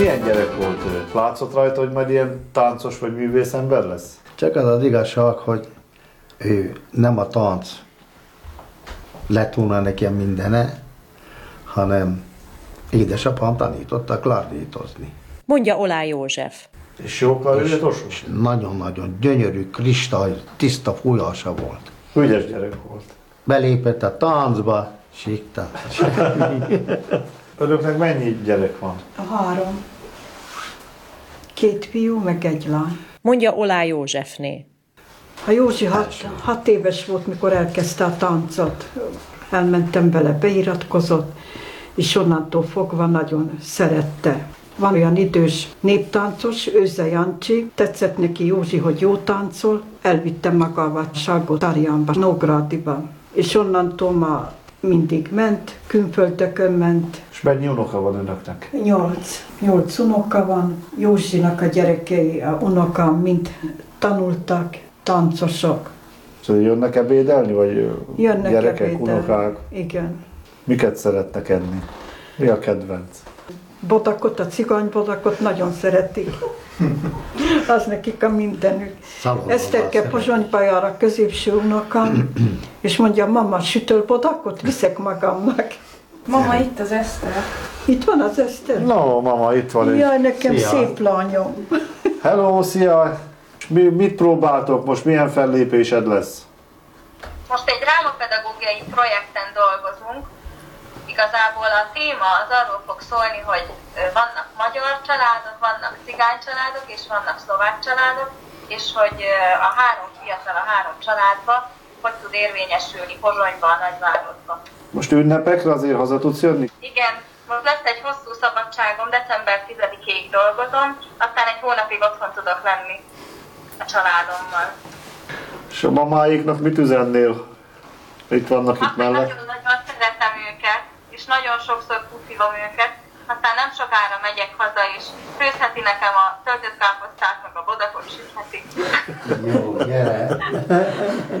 Milyen gyerek volt ő? Látszott rajta, hogy majd ilyen táncos vagy művész ember lesz? Csak az igazság, hogy ő nem a tánc lett volna nekem mindene, hanem édesapám tanította klárdítozni. Mondja Oláh József. És jó klarinetosú? Nagyon-nagyon gyönyörű, kristály, tiszta fújása volt. Ügyes gyerek volt. Belépett a táncba, sikta. Önöknek mennyi gyerek van? 3. 2 fiú, meg 1 lány. Mondja Oláh Józsefné. A Józsi 6 éves volt, mikor elkezdte a táncot. Elmentem vele, beiratkozott, és onnantól fogva nagyon szerette. Van olyan idős néptáncos, Őzze Jancsi, tetszett neki Józsi, hogy jó táncol, elvittem magával Salgótarjánba, Nógrádiba, és onnantól már mindig ment, külföldökön ment. És mennyi unoka van önöknek? 8 unoka van, Józsinak a gyerekei, a unokám mind tanultak, táncosok. Szóval jönnek ebédelni, vagy Jönnek gyerekek, ebédelni. unokák? Igen. Miket szeretnek enni? Mi a kedvenc? Bodakot, a ciganybodakot nagyon szeretik. Az nekik a mindenük. Eszterke Pozsonyba jár a középső unokám, és mondja, mama, sütöl bodakot? Viszek magamnak. Mama, itt az Eszter. Itt van az Eszter? No, mama, itt van egy. Jaj, nekem Szia. szép lányom. Hello, szia! És mit próbáltok most? Milyen fellépésed lesz? Most egy drámapedagógiai projekten dolgozunk. Igazából a téma az arról fog szólni, hogy vannak magyar családok, vannak cigány családok és vannak szlovák családok, és hogy a 3 fiatal a 3 családba hogy tud érvényesülni Pozsonyba, a nagyvárosba. Most ünnepekre azért haza tudsz jönni? Igen, most lesz egy hosszú szabadságom, december 10-ig dolgozom, aztán egy hónapig otthon tudok lenni a családommal. És a mamáiknak mit üzennél? Itt vannak itt mellett. Nagyon-nagyon szeretem őket, és nagyon sokszor puszilom őket, aztán nem sokára megyek haza, és főzheti nekem a töltött káposztát, meg a bodakot sütheti. Jó, gyere!